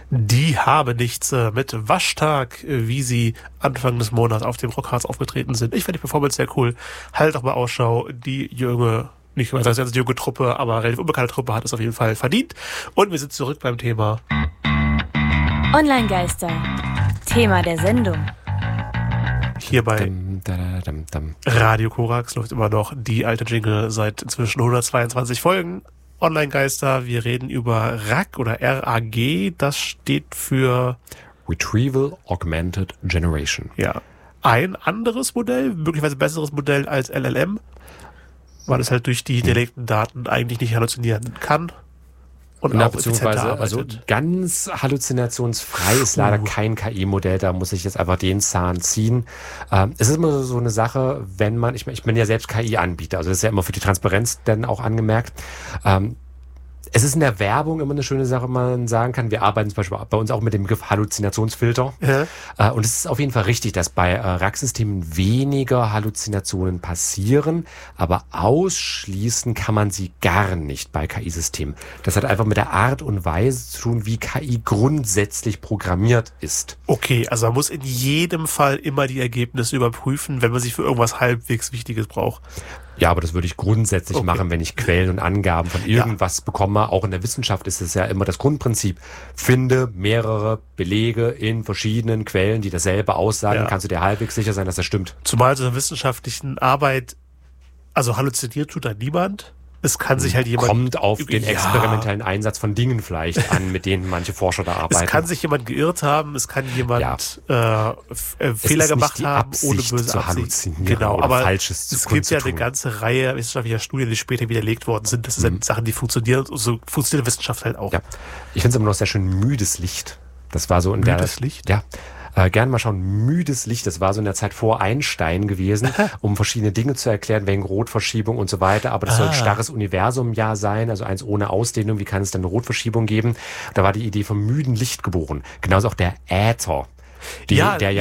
Die habe nichts mit Waschtag, wie sie Anfang des Monats auf dem Rockharz aufgetreten sind. Ich finde die Performance sehr cool. Halt auch mal Ausschau. Die junge, nicht mal sagen, die junge Truppe, aber relativ unbekannte Truppe hat es auf jeden Fall verdient. Und wir sind zurück beim Thema Online-Geister. Thema der Sendung. Hier bei Radio Korax läuft immer noch die alte Jingle seit inzwischen 122 Folgen. Online-Geister, wir reden über RAG oder RAG, das steht für Retrieval Augmented Generation. Ja, ein anderes Modell, möglicherweise besseres Modell als LLM, weil es halt durch die delegten Daten eigentlich nicht halluzinieren kann. Und auch beziehungsweise, also ganz halluzinationsfrei ist leider kein KI-Modell, da muss ich jetzt einfach den Zahn ziehen. Es ist immer so eine Sache, wenn man, ich bin ja selbst KI-Anbieter, also das ist ja immer für die Transparenz dann auch angemerkt. Es ist in der Werbung immer eine schöne Sache, man sagen kann. Wir arbeiten zum Beispiel bei uns auch mit dem Begriff Halluzinationsfilter. Ja. Und es ist auf jeden Fall richtig, dass bei RAG-Systemen weniger Halluzinationen passieren, aber ausschließen kann man sie gar nicht bei KI-Systemen. Das hat einfach mit der Art und Weise zu tun, wie KI grundsätzlich programmiert ist. Okay, also man muss in jedem Fall immer die Ergebnisse überprüfen, wenn man sie für irgendwas halbwegs Wichtiges braucht. Ja, aber das würde ich grundsätzlich machen, wenn ich Quellen und Angaben von irgendwas bekomme. Auch in der Wissenschaft ist es ja immer das Grundprinzip. Finde mehrere Belege in verschiedenen Quellen, die dasselbe aussagen. Kannst du dir halbwegs sicher sein, dass das stimmt. Zumal so einer wissenschaftlichen Arbeit, also halluziniert tut da niemand. Es kann sich halt jemand... Kommt auf den experimentellen Einsatz von Dingen vielleicht an, mit denen manche Forscher da arbeiten. Es kann sich jemand geirrt haben, es kann jemand Fehler gemacht haben, ohne böse Absicht. Genau, aber es gibt ja eine ganze Reihe wissenschaftlicher Studien, die später widerlegt worden sind. Das sind Sachen, die funktionieren. Und so funktioniert Wissenschaft halt auch. Ja. Ich finde es immer noch sehr schön, müdes Licht. Das war so in müdes Licht? Ja. Gerne mal schauen, müdes Licht, das war so in der Zeit vor Einstein gewesen, um verschiedene Dinge zu erklären, wegen Rotverschiebung und so weiter, aber das soll ein starres Universum ja sein, also eins ohne Ausdehnung, wie kann es dann eine Rotverschiebung geben? Da war die Idee vom müden Licht geboren, genauso auch der Äther. Der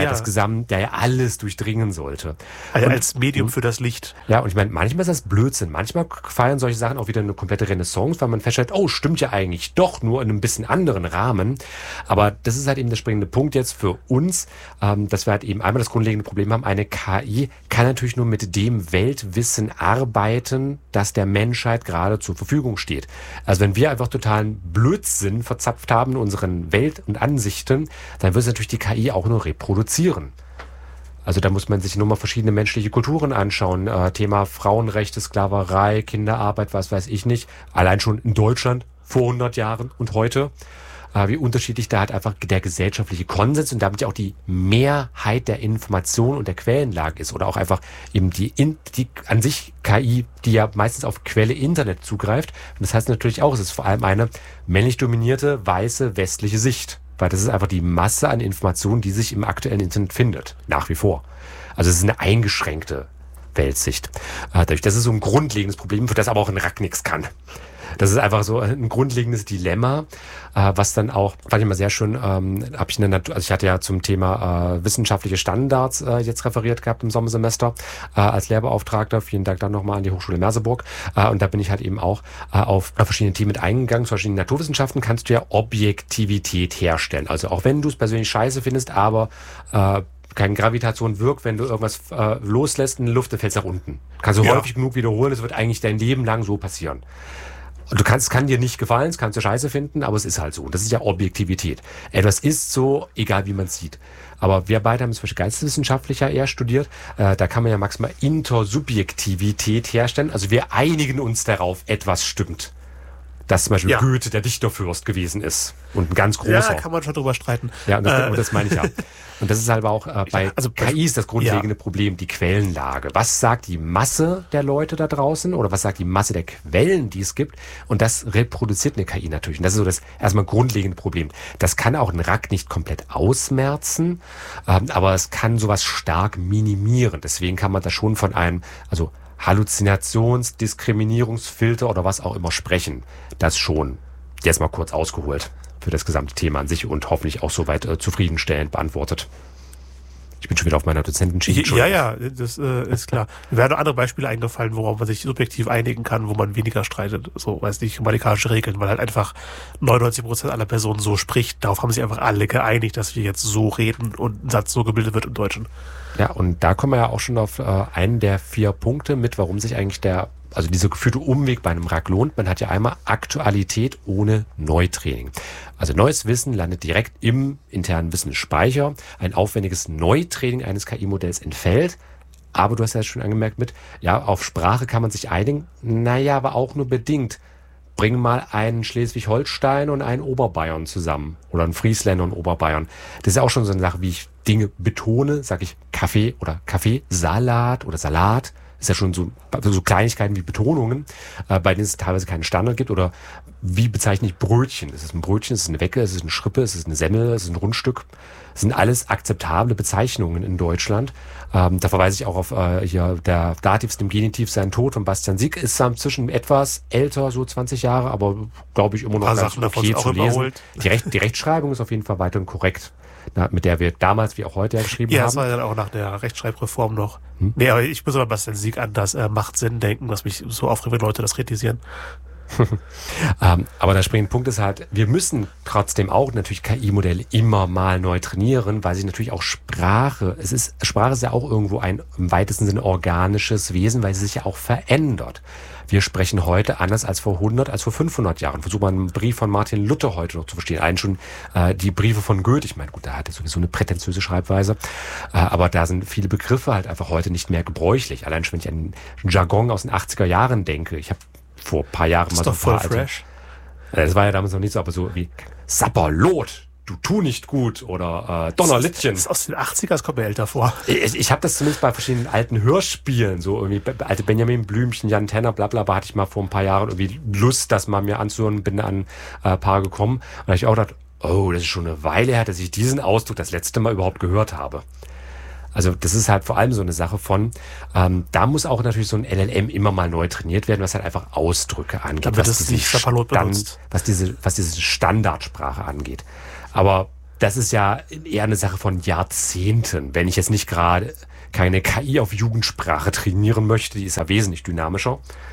ja alles durchdringen sollte. Also als Medium für das Licht. Ja, und ich meine, manchmal ist das Blödsinn. Manchmal feiern solche Sachen auch wieder eine komplette Renaissance, weil man feststellt, oh, stimmt ja eigentlich doch, nur in einem bisschen anderen Rahmen. Aber das ist halt eben der springende Punkt jetzt für uns, dass wir halt eben einmal das grundlegende Problem haben, eine KI kann natürlich nur mit dem Weltwissen arbeiten, das der Menschheit gerade zur Verfügung steht. Also wenn wir einfach totalen Blödsinn verzapft haben in unseren Welt- und Ansichten, dann wird es natürlich die KI auch nur reproduzieren. Also da muss man sich nur mal verschiedene menschliche Kulturen anschauen. Thema Frauenrechte, Sklaverei, Kinderarbeit, was weiß ich nicht. Allein schon in Deutschland vor 100 Jahren und heute. Wie unterschiedlich da halt einfach der gesellschaftliche Konsens und damit ja auch die Mehrheit der Information und der Quellenlage ist. Oder auch einfach eben die an sich KI, die ja meistens auf Quelle Internet zugreift. Und das heißt natürlich auch, es ist vor allem eine männlich dominierte, weiße, westliche Sicht. Weil das ist einfach die Masse an Informationen, die sich im aktuellen Internet findet. Nach wie vor. Also es ist eine eingeschränkte Weltsicht. Das ist so ein grundlegendes Problem, für das aber auch ein RAG nichts kann. Das ist einfach so ein grundlegendes Dilemma, was dann auch, fand ich mal sehr schön, ich hatte ja zum Thema wissenschaftliche Standards jetzt referiert gehabt im Sommersemester als Lehrbeauftragter. Vielen Dank dann nochmal an die Hochschule Merseburg. Und da bin ich halt eben auch auf verschiedene Themen mit eingegangen. Zum Beispiel in Naturwissenschaften kannst du ja Objektivität herstellen. Also auch wenn du es persönlich scheiße findest, aber keine Gravitation wirkt, wenn du irgendwas loslässt in die Luft, dann fällt es nach unten. Kannst du häufig genug wiederholen, das wird eigentlich dein Leben lang so passieren. Es kann dir nicht gefallen, es kannst du scheiße finden, aber es ist halt so. Und das ist ja Objektivität. Etwas ist so, egal wie man es sieht. Aber wir beide haben zum Beispiel geisteswissenschaftlicher eher studiert. Da kann man ja maximal Intersubjektivität herstellen. Also wir einigen uns darauf, etwas stimmt. Dass zum Beispiel Goethe der Dichterfürst gewesen ist. Und ein ganz großer. Ja, kann man schon drüber streiten. Ja, und das meine ich ja. Und das ist halt auch bei KI ist das grundlegende Problem, die Quellenlage. Was sagt die Masse der Leute da draußen oder was sagt die Masse der Quellen, die es gibt? Und das reproduziert eine KI natürlich. Und das ist so das erstmal grundlegende Problem. Das kann auch ein RAG nicht komplett ausmerzen, aber es kann sowas stark minimieren. Deswegen kann man da schon von einem, Halluzinations-, Diskriminierungsfilter oder was auch immer sprechen. Das schon. Jetzt mal kurz ausgeholt für das gesamte Thema an sich und hoffentlich auch soweit zufriedenstellend beantwortet. bin schon wieder auf meiner Dozentenschiene. Ja, das ist klar. Mir wären noch andere Beispiele eingefallen, worauf man sich subjektiv einigen kann, wo man weniger streitet. So, weiß nicht, grammatikalische Regeln, weil halt einfach 99% aller Personen so spricht. Darauf haben sich einfach alle geeinigt, dass wir jetzt so reden und ein Satz so gebildet wird im Deutschen. Ja, und da kommen wir ja auch schon auf einen der 4 Punkte mit, warum sich eigentlich dieser geführte Umweg bei einem RAK lohnt. Man hat ja einmal Aktualität ohne Neutraining. Also neues Wissen landet direkt im internen Wissensspeicher. Ein aufwendiges Neutraining eines KI-Modells entfällt. Aber du hast ja schon angemerkt auf Sprache kann man sich einigen. Naja, aber auch nur bedingt. Bring mal einen Schleswig-Holstein und einen Oberbayern zusammen. Oder einen Friesländer und Oberbayern. Das ist ja auch schon so eine Sache, wie ich Dinge betone. Sage ich Kaffee oder Kaffeesalat oder Salat. Ist ja schon so Kleinigkeiten wie Betonungen, bei denen es teilweise keinen Standard gibt. Oder wie bezeichne ich Brötchen? Ist es ein Brötchen? Ist es eine Wecke? Ist es eine Schrippe? Ist es eine Semmel? Ist es ein Rundstück? Das sind alles akzeptable Bezeichnungen in Deutschland. Da verweise ich auch auf hier der Dativ ist im Genitiv sein Tod von Bastian Sieg. Ist inzwischen etwas älter, so 20 Jahre, aber glaube ich immer noch ganz okay zu lesen. Die Rechtschreibung ist auf jeden Fall weiterhin korrekt. Mit der wir damals wie auch heute geschrieben haben. Ja, das war ja dann auch nach der Rechtschreibreform noch. Nee, aber ich muss aber Bastian Sieg an das macht Sinn denken, was mich so aufregt, wenn Leute das kritisieren. Aber der springende Punkt ist halt, wir müssen trotzdem auch natürlich KI-Modelle immer mal neu trainieren, weil sich natürlich auch Sprache ist ja auch irgendwo ein im weitesten Sinne organisches Wesen, weil sie sich ja auch verändert. Wir sprechen heute anders als vor 100, als vor 500 Jahren. Versuch mal einen Brief von Martin Luther heute noch zu verstehen. Einen schon die Briefe von Goethe. Ich meine, gut, da hat er sowieso eine prätentiöse Schreibweise. Aber da sind viele Begriffe halt einfach heute nicht mehr gebräuchlich. Allein schon, wenn ich an Jargon aus den 80er Jahren denke. Ich habe vor ein paar Jahren mal so ein paar... Voll fresh. Das war ja damals noch nicht so, aber so wie Sapperlot. Du tu nicht gut oder Donnerlittchen. Das ist aus den 80ern, das kommt mir älter vor. Ich habe das zumindest bei verschiedenen alten Hörspielen, so irgendwie alte Benjamin Blümchen, Jan Tenner, blablabla, hatte ich mal vor ein paar Jahren irgendwie Lust, das mal mir anzuhören, bin an ein paar gekommen. Und da habe ich auch gedacht, oh, das ist schon eine Weile her, dass ich diesen Ausdruck das letzte Mal überhaupt gehört habe. Also das ist halt vor allem so eine Sache von, da muss auch natürlich so ein LLM immer mal neu trainiert werden, was halt einfach Ausdrücke angeht. Damit es nicht Sapperlot benutzt. Was diese Standardsprache angeht. Aber das ist ja eher eine Sache von Jahrzehnten. Wenn ich jetzt nicht gerade keine KI auf Jugendsprache trainieren möchte, die ist ja wesentlich dynamischer.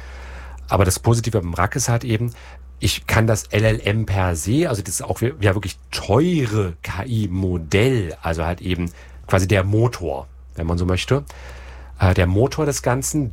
Aber das Positive beim RAK ist halt eben, ich kann das LLM per se, also das ist auch ja wirklich teure KI-Modell, also halt eben quasi der Motor, wenn man so möchte. Der Motor des Ganzen,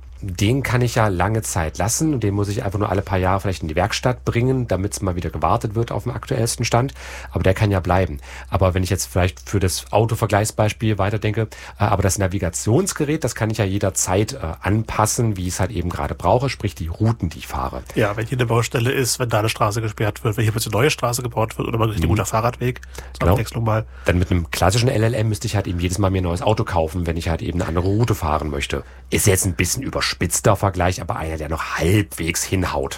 den kann ich ja lange Zeit lassen und den muss ich einfach nur alle paar Jahre vielleicht in die Werkstatt bringen, damit es mal wieder gewartet wird auf dem aktuellsten Stand. Aber der kann ja bleiben. Aber wenn ich jetzt vielleicht für das Autovergleichsbeispiel weiterdenke, aber das Navigationsgerät, das kann ich ja jederzeit anpassen, wie ich es halt eben gerade brauche, sprich die Routen, die ich fahre. Ja, wenn hier eine Baustelle ist, wenn da eine Straße gesperrt wird, wenn hier plötzlich eine neue Straße gebaut wird oder mal richtig guter Fahrradweg, zur Abwechslung mal. Dann mit einem klassischen LLM müsste ich halt eben jedes Mal mir ein neues Auto kaufen, wenn ich halt eben eine andere Route fahren möchte. Ist jetzt ein bisschen überspitzter Vergleich, aber einer, der noch halbwegs hinhaut.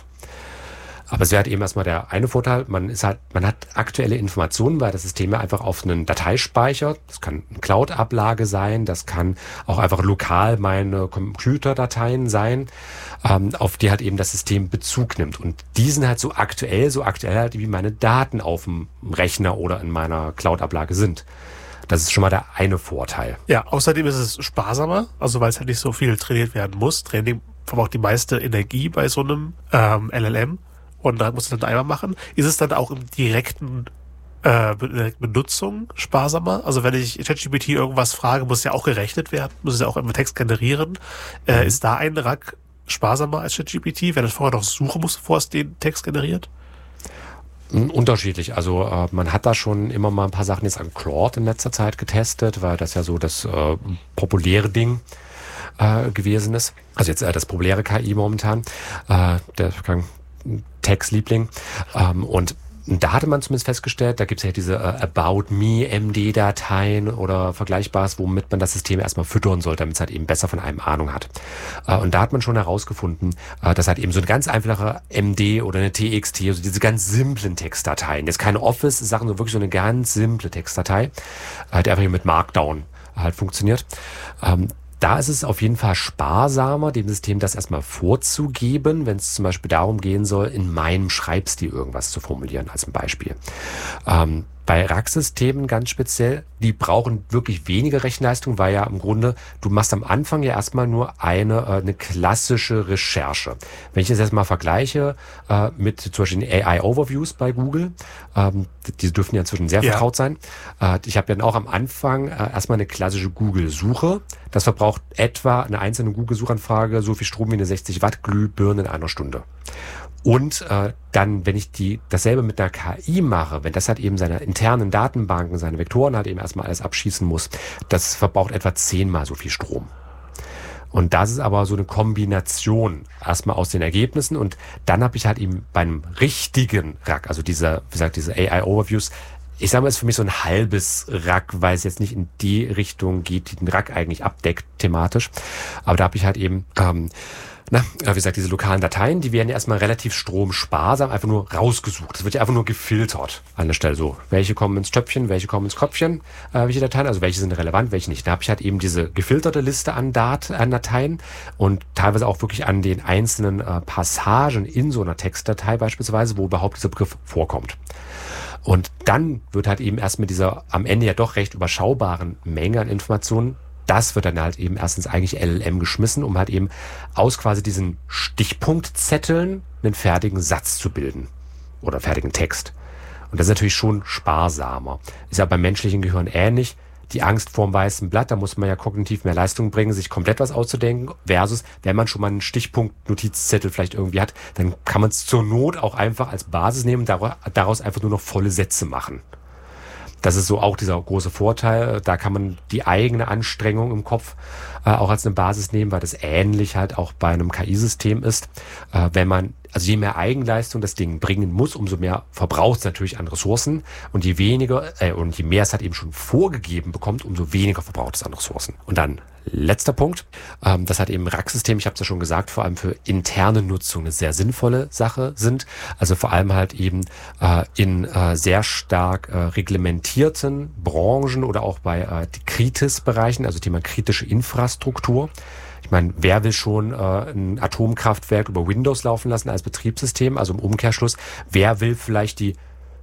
Aber es wäre halt eben erstmal der eine Vorteil, man hat aktuelle Informationen, weil das System ja einfach auf einen Datei speichert. Das kann eine Cloud-Ablage sein, das kann auch einfach lokal meine Computerdateien sein, auf die halt eben das System Bezug nimmt. Und die sind halt so aktuell halt wie meine Daten auf dem Rechner oder in meiner Cloud-Ablage sind. Das ist schon mal der eine Vorteil. Ja, außerdem ist es sparsamer, also weil es halt nicht so viel trainiert werden muss. Training verbraucht die meiste Energie bei so einem LLM und da muss es dann einmal machen. Ist es dann auch im direkten Benutzung sparsamer? Also wenn ich ChatGPT irgendwas frage, muss es ja auch gerechnet werden, muss es ja auch im Text generieren. Ist da ein RAK sparsamer als ChatGPT, wenn es vorher noch suchen muss, bevor es den Text generiert? Unterschiedlich. Also man hat da schon immer mal ein paar Sachen jetzt an Claude in letzter Zeit getestet, weil das ja so das populäre Ding gewesen ist. Also jetzt das populäre KI momentan, der Text-Liebling. Und da hatte man zumindest festgestellt, da gibt es ja diese About Me MD-Dateien oder Vergleichbares, womit man das System erstmal füttern sollte, damit es halt eben besser von einem Ahnung hat. Und da hat man schon herausgefunden, dass halt eben so eine ganz einfache MD oder eine TXT, also diese ganz simplen Textdateien, jetzt keine Office-Sachen, sondern wirklich so eine ganz simple Textdatei, halt einfach mit Markdown halt funktioniert. Da ist es auf jeden Fall sparsamer, dem System das erstmal vorzugeben, wenn es zum Beispiel darum gehen soll, in meinem Schreibstil irgendwas zu formulieren, als ein Beispiel. Bei Rack-Systemen ganz speziell, die brauchen wirklich weniger Rechenleistung, weil ja im Grunde, du machst am Anfang ja erstmal nur eine klassische Recherche. Wenn ich das jetzt mal vergleiche mit zum Beispiel den AI-Overviews bei Google, die dürfen ja inzwischen sehr vertraut sein. Ich habe dann auch am Anfang erstmal eine klassische Google-Suche. Das verbraucht etwa eine einzelne Google-Suchanfrage so viel Strom wie eine 60 Watt Glühbirne in einer Stunde. Und dann, wenn ich dasselbe mit einer KI mache, wenn das halt eben seine internen Datenbanken, seine Vektoren halt eben erstmal alles abschießen muss, das verbraucht etwa 10-mal so viel Strom. Und das ist aber so eine Kombination erstmal aus den Ergebnissen und dann habe ich halt eben beim richtigen Rack, also diese AI-Overviews, ich sage mal, ist für mich so ein halbes Rack, weil es jetzt nicht in die Richtung geht, die den Rack eigentlich abdeckt thematisch. Aber da habe ich halt eben wie gesagt, diese lokalen Dateien, die werden ja erstmal relativ stromsparsam einfach nur rausgesucht. Es wird ja einfach nur gefiltert an der Stelle so. Welche kommen ins Töpfchen, welche kommen ins Köpfchen, welche Dateien, also welche sind relevant, welche nicht. Da habe ich halt eben diese gefilterte Liste an Dateien und teilweise auch wirklich an den einzelnen Passagen in so einer Textdatei beispielsweise, wo überhaupt dieser Begriff vorkommt. Und dann wird halt eben erst mit dieser am Ende ja doch recht überschaubaren Menge an Informationen, das wird dann halt eben erstens eigentlich LLM geschmissen, um halt eben aus quasi diesen Stichpunktzetteln einen fertigen Satz zu bilden oder fertigen Text. Und das ist natürlich schon sparsamer. Ist ja beim menschlichen Gehirn ähnlich. Die Angst vorm weißen Blatt, da muss man ja kognitiv mehr Leistung bringen, sich komplett was auszudenken, versus wenn man schon mal einen Stichpunkt-Notizzettel vielleicht irgendwie hat, dann kann man es zur Not auch einfach als Basis nehmen, daraus einfach nur noch volle Sätze machen. Das ist so auch dieser große Vorteil. Da kann man die eigene Anstrengung im Kopf auch als eine Basis nehmen, weil das ähnlich halt auch bei einem KI-System ist. Wenn man, also je mehr Eigenleistung das Ding bringen muss, umso mehr verbraucht es natürlich an Ressourcen. Und je weniger, und je mehr es halt eben schon vorgegeben bekommt, umso weniger verbraucht es an Ressourcen. Und dann letzter Punkt. Das hat eben Racksystem, ich habe es ja schon gesagt, vor allem für interne Nutzung eine sehr sinnvolle Sache sind. Also vor allem halt eben in sehr stark reglementierten Branchen oder auch bei Kritis-Bereichen, also Thema kritische Infrastruktur. Ich meine, wer will schon ein Atomkraftwerk über Windows laufen lassen als Betriebssystem? Also im Umkehrschluss, wer will vielleicht die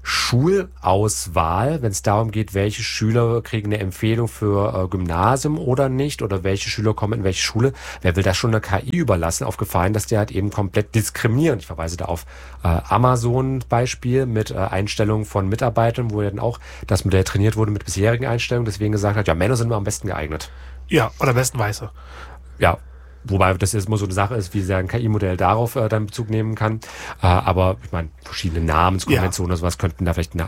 Schulauswahl, wenn es darum geht, welche Schüler kriegen eine Empfehlung für Gymnasium oder nicht oder welche Schüler kommen in welche Schule, wer will das schon einer KI überlassen, auf Gefahren, dass die halt eben komplett diskriminieren. Ich verweise da auf Amazon-Beispiel mit Einstellungen von Mitarbeitern, wo ja dann auch das Modell trainiert wurde mit bisherigen Einstellungen, deswegen gesagt hat, ja, Männer sind immer am besten geeignet. Ja, oder am besten Weiße. Ja, wobei das jetzt immer so eine Sache ist, wie sehr ein KI-Modell darauf dann Bezug nehmen kann. Aber ich meine, verschiedene Namenskonventionen oder sowas könnten da vielleicht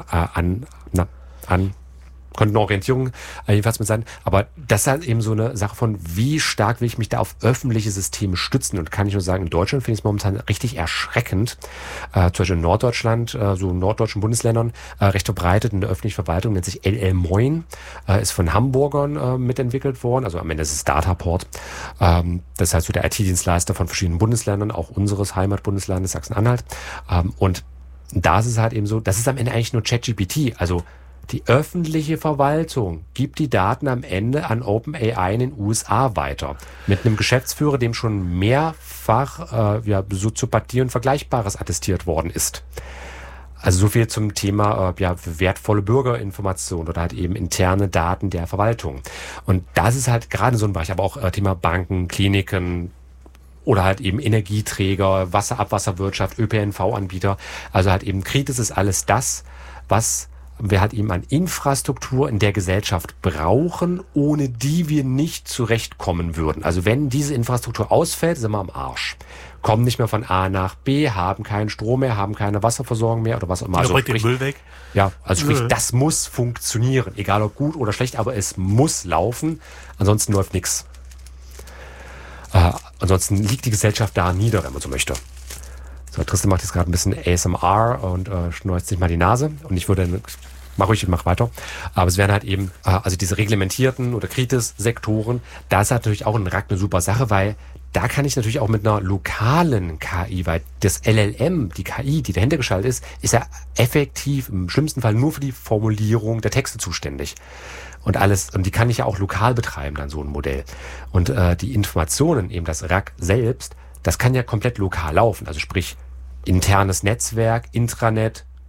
könnten Orientierungen jedenfalls mit sein. Aber das ist halt eben so eine Sache von, wie stark will ich mich da auf öffentliche Systeme stützen. Und kann ich nur sagen, in Deutschland finde ich es momentan richtig erschreckend. Zum Beispiel in Norddeutschland, so in norddeutschen Bundesländern, recht verbreitet in der öffentlichen Verwaltung, nennt sich LL Moin, ist von Hamburgern mitentwickelt worden. Also am Ende ist es Dataport. Das ist halt so der IT-Dienstleister von verschiedenen Bundesländern, auch unseres Heimatbundeslandes Sachsen-Anhalt. Und da ist es halt eben so, das ist am Ende eigentlich nur ChatGPT. Also die öffentliche Verwaltung gibt die Daten am Ende an OpenAI in den USA weiter. Mit einem Geschäftsführer, dem schon mehrfach Soziopathie und Vergleichbares attestiert worden ist. Also so viel zum Thema wertvolle Bürgerinformation oder halt eben interne Daten der Verwaltung. Und das ist halt gerade so ein Bereich, aber auch Thema Banken, Kliniken, oder halt eben Energieträger, Abwasserwirtschaft, ÖPNV-Anbieter. Also halt eben Kritis ist alles das, was wir halt eben an Infrastruktur in der Gesellschaft brauchen, ohne die wir nicht zurechtkommen würden. Also wenn diese Infrastruktur ausfällt, sind wir am Arsch. Kommen nicht mehr von A nach B, haben keinen Strom mehr, haben keine Wasserversorgung mehr oder was auch immer. Also bringt den Müll weg. Ja, also sprich, das muss funktionieren. Egal ob gut oder schlecht, aber es muss laufen. Ansonsten läuft nichts. Ansonsten liegt die Gesellschaft da nieder, wenn man so möchte. So, Tristan macht jetzt gerade ein bisschen ASMR und schneuzt sich mal die Nase. Und ich würde, mach weiter. Aber es wären halt eben, also diese reglementierten oder Kritis-Sektoren, da ist natürlich auch ein Rack eine super Sache, weil da kann ich natürlich auch mit einer lokalen KI, weil das LLM, die KI, die dahinter geschaltet ist ja effektiv im schlimmsten Fall nur für die Formulierung der Texte zuständig. Und alles, und die kann ich ja auch lokal betreiben, dann so ein Modell. Und die Informationen, eben das Rack selbst, das kann ja komplett lokal laufen. Also sprich, internes Netzwerk, Intranet,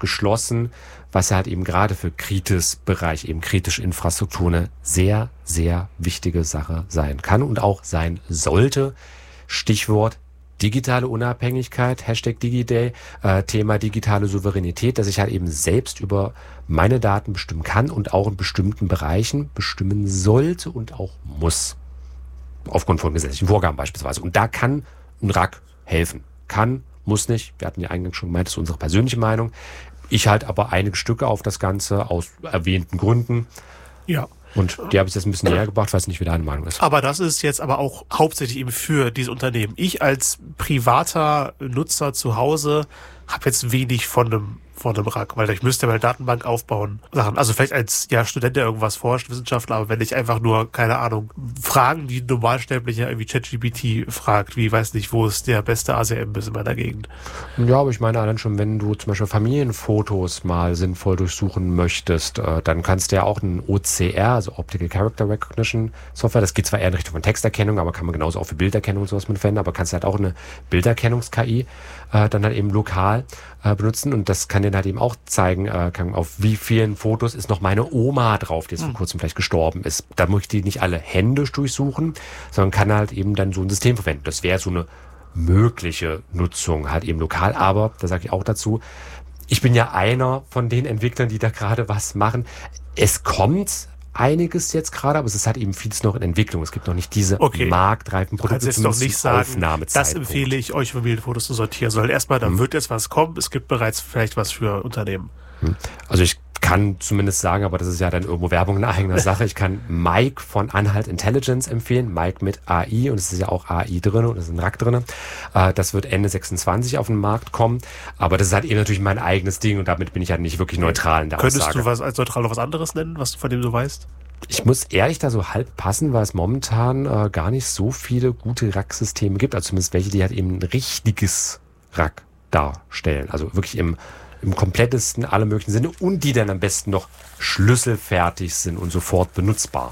geschlossen, was halt eben gerade für Kritis-Bereich, eben kritische Infrastruktur eine sehr, sehr wichtige Sache sein kann und auch sein sollte. Stichwort digitale Unabhängigkeit, Hashtag DigiDay, Thema digitale Souveränität, dass ich halt eben selbst über meine Daten bestimmen kann und auch in bestimmten Bereichen bestimmen sollte und auch muss. Aufgrund von gesetzlichen Vorgaben beispielsweise. Und da kann ein RAG helfen. Kann, muss nicht. Wir hatten ja eingangs schon gemeint, das ist unsere persönliche Meinung. Ich halte aber einige Stücke auf das Ganze aus erwähnten Gründen. Ja. Und die habe ich jetzt ein bisschen näher gebracht, weiß nicht, wie deine Meinung ist. Aber das ist jetzt aber auch hauptsächlich eben für diese Unternehmen. Ich als privater Nutzer zu Hause habe jetzt wenig von einem RAG, weil ich müsste meine Datenbank aufbauen. Sachen. Also vielleicht als Student, der irgendwas forscht, Wissenschaftler, aber wenn ich einfach nur, keine Ahnung, Fragen, die ein Normalsterblicher irgendwie ChatGPT fragt, wie, weiß nicht, wo ist der beste ASM-Biss in meiner Gegend. Ja, aber ich meine dann schon, wenn du zum Beispiel Familienfotos mal sinnvoll durchsuchen möchtest, dann kannst du ja auch ein OCR, also Optical Character Recognition Software, das geht zwar eher in Richtung von Texterkennung, aber kann man genauso auch für Bilderkennung und sowas mit verwenden, aber kannst halt auch eine Bilderkennungs-KI dann halt eben lokal benutzen und das kann dir halt eben auch zeigen, auf wie vielen Fotos ist noch meine Oma drauf, die jetzt vor kurzem vielleicht gestorben ist. Da muss ich die nicht alle händisch durchsuchen, sondern kann halt eben dann so ein System verwenden. Das wäre so eine mögliche Nutzung halt eben lokal, aber da sage ich auch dazu, ich bin ja einer von den Entwicklern, die da gerade was machen. Es kommt einiges jetzt gerade, aber es ist halt eben vieles noch in Entwicklung. Es gibt noch nicht diese marktreifen Produkte. Du kannst jetzt doch nicht sagen, das empfehle ich euch, Familienfotos zu sortieren, sondern erstmal, da wird jetzt was kommen. Es gibt bereits vielleicht was für Unternehmen. Also ich kann zumindest sagen, aber das ist ja dann irgendwo Werbung in eigener Sache. Ich kann Mike von Anhalt Intelligence empfehlen. Mike mit AI und es ist ja auch AI drin und es ist ein RAG drin. Das wird Ende 26 auf den Markt kommen. Aber das ist halt eben natürlich mein eigenes Ding und damit bin ich halt nicht wirklich neutral in der Aussage. Könntest du was als neutral noch was anderes nennen, was du von dem so weißt? Ich muss ehrlich da so halb passen, weil es momentan gar nicht so viele gute RAG-Systeme gibt. Also zumindest welche, die halt eben ein richtiges RAG darstellen. Also wirklich im komplettesten, alle möglichen Sinne und die dann am besten noch schlüsselfertig sind und sofort benutzbar.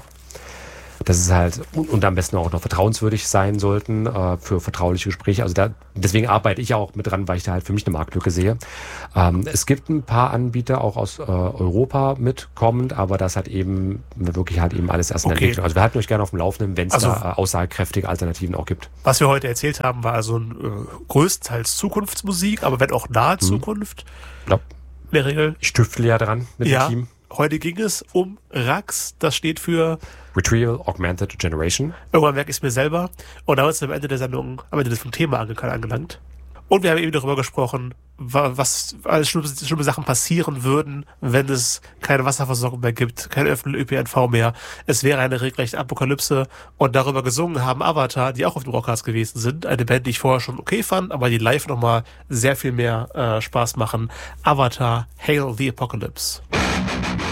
Das ist halt, und am besten auch noch vertrauenswürdig sein sollten für vertrauliche Gespräche. Also deswegen arbeite ich auch mit dran, weil ich da halt für mich eine Marktlücke sehe. Es gibt ein paar Anbieter auch aus Europa mitkommend, aber das hat eben wirklich halt eben alles erst in der Entwicklung. Also wir halten euch gerne auf dem Laufenden, wenn es da aussagekräftige Alternativen auch gibt. Was wir heute erzählt haben, war also größtenteils Zukunftsmusik, aber wenn auch nahe Zukunft. Ja. In der Regel. Ich tüftle ja dran mit dem Team. Heute ging es um RAGs, das steht für Retrieval Augmented Generation. Irgendwann merke ich es mir selber. Und da sind wir am Ende der Sendung, am Ende des Thema angelangt. Und wir haben eben darüber gesprochen, was alles schlimme Sachen passieren würden, wenn es keine Wasserversorgung mehr gibt, kein öffentlichen ÖPNV mehr. Es wäre eine regelrechte Apokalypse. Und darüber gesungen haben Avatar, die auch auf dem Rockcast gewesen sind. Eine Band, die ich vorher schon okay fand, aber die live nochmal sehr viel mehr Spaß machen. Avatar, Hail the Apocalypse.